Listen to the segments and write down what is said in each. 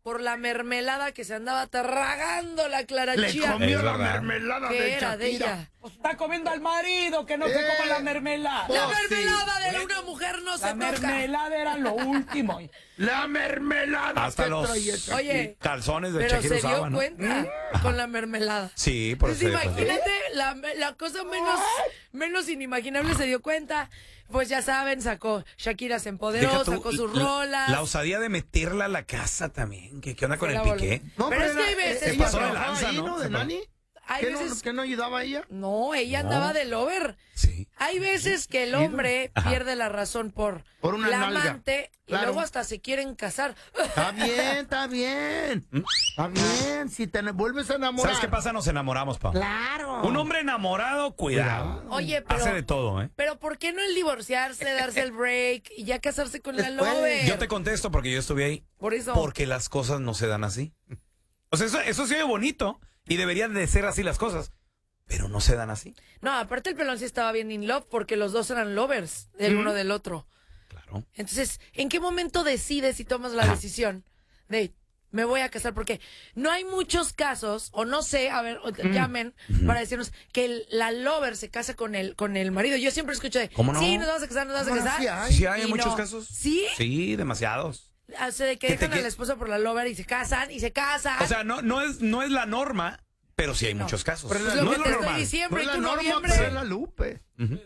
por la mermelada que se andaba tragando la Clara Chía. Le comió la mermelada de era de Shakira. ella. Pues está comiendo al marido, que no se coma la mermelada. La mermelada de una mujer no se La toca. mermelada era lo último. La mermelada. Hasta que los traía Shakira. Oye, calzones de pero Shakira se dio usaban, ¿no? cuenta con la mermelada. Sí, por Entonces, eso. imagínate, la cosa menos inimaginable se dio cuenta. Pues ya saben, Shakira se empoderó, Deja tú, sacó sus rolas. La osadía de meterla a la casa también. ¿Qué onda con Se el la voló. Piqué? No, Pero es que hay veces- Se ella pasó de trabajaba lanza, ahí, ¿no? ¿De Se Nani? Hay veces... ¿Que no ayudaba ella? No, ella andaba de lover. Sí. Hay veces que el hombre pierde la razón por una la nalga. amante y Claro. luego hasta se quieren casar. Está bien, está bien. Está bien, si te vuelves a enamorar. ¿Sabes qué pasa? Nos enamoramos, pa. Claro. Un hombre enamorado, cuidado. Oye, pero... Hace de todo, ¿eh? Pero ¿por qué no el divorciarse, darse el break y ya casarse con la Después. lover? Yo te contesto porque yo estuve ahí. Por eso. Porque las cosas no se dan así. O sea, eso sí es bonito y deberían de ser así las cosas. Pero no se dan así. No, aparte el pelón sí estaba bien in love porque los dos eran lovers del uno del otro. Claro. Entonces, ¿en qué momento decides y tomas la decisión de me voy a casar? Porque no hay muchos casos, o no sé, a ver, llamen para decirnos que la lover se casa con el marido. Yo siempre escucho de, ¿Cómo no? sí, nos vamos a casar, nos vamos a ¿Cómo no? casar. Sí Sí, hay Y muchos no. casos. ¿Sí? Sí, demasiados. Hace de que Que te dejan a que- la esposa por la lover y se casan, y se casan. O sea, no es la norma, pero sí hay muchos casos. Pero pues la- lo no que es lo te normal. estoy diciendo, No y es la tú norma, noviembre. pero es la Lupe.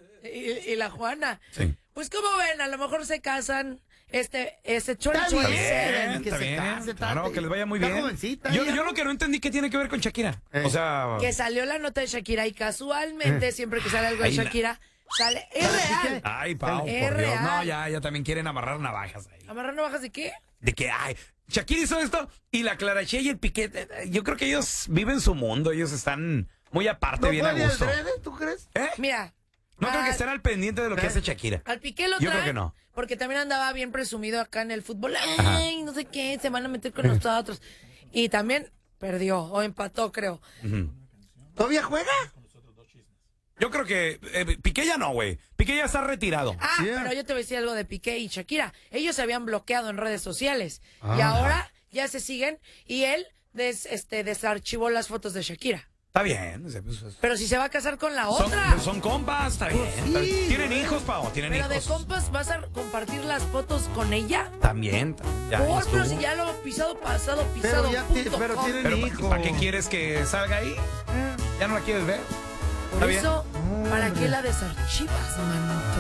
Y la Juana. Sí. Pues como ven, a lo mejor se casan ese chore Está chore. bien. que Está se bien. case, Claro, Tati. que les vaya muy Está bien. jovencita Yo ella, lo ¿no? que no entendí, ¿qué tiene que ver con Shakira? O sea... Que salió la nota de Shakira y casualmente siempre que sale algo de Ay, Shakira sale es real. Ay, Pau, por Es Dios. real. No, ya también quieren amarrar navajas ahí. ¿Amarrar navajas de qué? De que, Shakira hizo esto y la Clara Chía y el Piqué, yo creo que ellos viven su mundo, ellos están muy aparte, ¿No bien a fue de gusto. adrede, tú crees? ¿Eh? Mira. No creo que estén al pendiente de lo que hace Shakira. Al Piqué lo Yo traen creo que no. porque también andaba bien presumido acá en el fútbol. Ay, no sé qué, se van a meter con nosotros. Y también perdió o empató, creo. ¿Todavía juega? Yo creo que Piqué ya no, güey. Piqué ya está retirado. Ah, Yeah. pero yo te voy a decir algo de Piqué y Shakira. Ellos se habían bloqueado en redes sociales y ahora ya se siguen y él desarchivó las fotos de Shakira. Está bien. Pero si se va a casar con la otra. Son compas, está bien. Está bien. Tienen hijos, Pau, tienen Pero de hijos. compas, ¿vas a compartir las fotos con ella? También. Ya Pero estuvo. si ya lo pisado, pasado, Pero pisado. ya pero com. tienen Pero hijos. ¿para qué quieres que salga ahí? ¿Ya no la quieres ver? Por ¿Está bien? eso, ¿para qué la desarchivas, manito?